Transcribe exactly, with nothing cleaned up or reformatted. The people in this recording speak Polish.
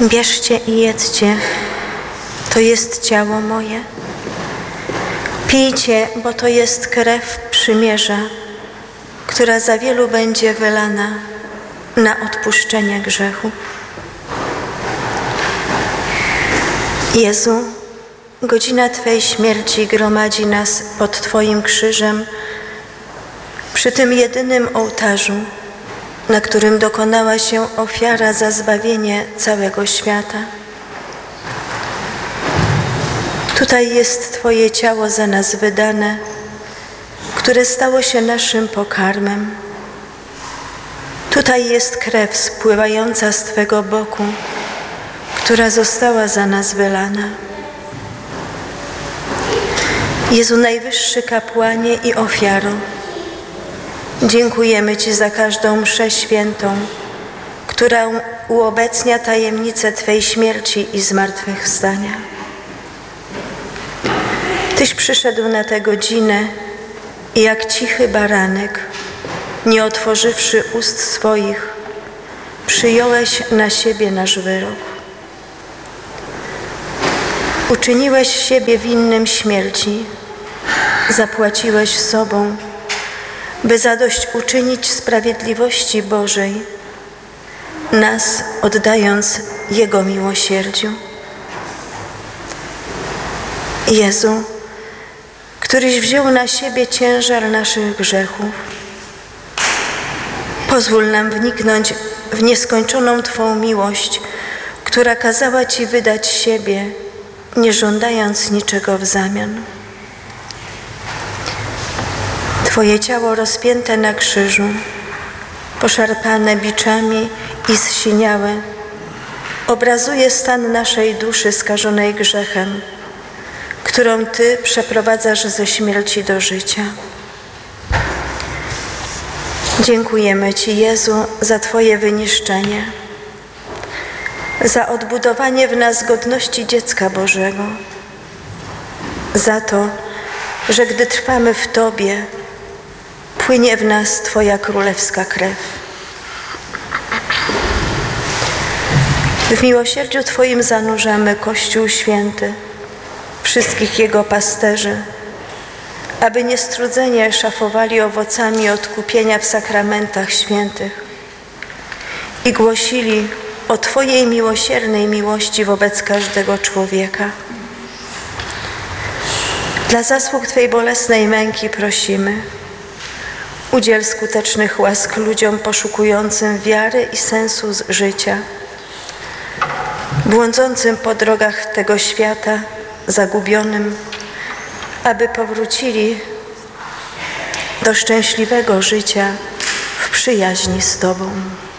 Bierzcie i jedzcie, to jest ciało moje. Pijcie, bo to jest krew przymierza, która za wielu będzie wylana na odpuszczenie grzechu. Jezu, godzina Twej śmierci gromadzi nas pod Twoim krzyżem, przy tym jedynym ołtarzu, na którym dokonała się ofiara za zbawienie całego świata. Tutaj jest Twoje ciało za nas wydane, które stało się naszym pokarmem. Tutaj jest krew spływająca z Twego boku, która została za nas wylana. Jezu, najwyższy kapłanie i ofiaro, dziękujemy Ci za każdą mszę świętą, która uobecnia tajemnicę Twej śmierci i zmartwychwstania. Tyś przyszedł na tę godzinę i jak cichy baranek, nie otworzywszy ust swoich, przyjąłeś na siebie nasz wyrok. Uczyniłeś siebie winnym śmierci, zapłaciłeś sobą, by zadośćuczynić sprawiedliwości Bożej, nas oddając Jego miłosierdziu. Jezu, któryś wziął na siebie ciężar naszych grzechów, pozwól nam wniknąć w nieskończoną Twą miłość, która kazała Ci wydać siebie, nie żądając niczego w zamian. Twoje ciało rozpięte na krzyżu, poszarpane biczami i zsiniałe, obrazuje stan naszej duszy skażonej grzechem, którą Ty przeprowadzasz ze śmierci do życia. Dziękujemy Ci, Jezu, za Twoje wyniszczenie, za odbudowanie w nas godności dziecka Bożego, za to, że gdy trwamy w Tobie, płynie w nas Twoja królewska krew. W miłosierdziu Twoim zanurzamy Kościół święty, wszystkich Jego pasterzy, aby niestrudzenie szafowali owocami odkupienia w sakramentach świętych i głosili o Twojej miłosiernej miłości wobec każdego człowieka. Dla zasług Twej bolesnej męki prosimy, udziel skutecznych łask ludziom poszukującym wiary i sensu z życia, błądzącym po drogach tego świata, zagubionym, aby powrócili do szczęśliwego życia w przyjaźni z Tobą.